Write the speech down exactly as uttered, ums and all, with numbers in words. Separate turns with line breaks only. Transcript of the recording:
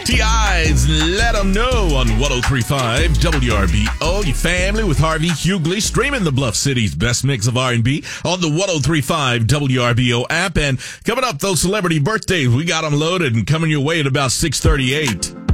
T I's Let 'em Know on one oh three point five W R B O. Your family with Harvey Hughley, streaming the Bluff City's best mix of R and B on the one oh three point five W R B O app. And coming up, those celebrity birthdays, we got them loaded and coming your way at about six thirty-eight.